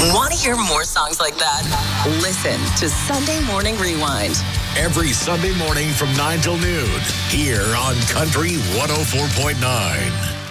Want to hear more songs like that? Listen to Sunday Morning Rewind. Every Sunday morning from 9 till noon here on Country 104.9.